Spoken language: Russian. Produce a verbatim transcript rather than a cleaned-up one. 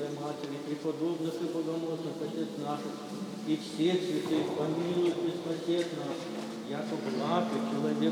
Пресвятая Матерь, и преподобных и богомозных Отец наших, и всех святых помилуй и спасет нас, яко благ и человек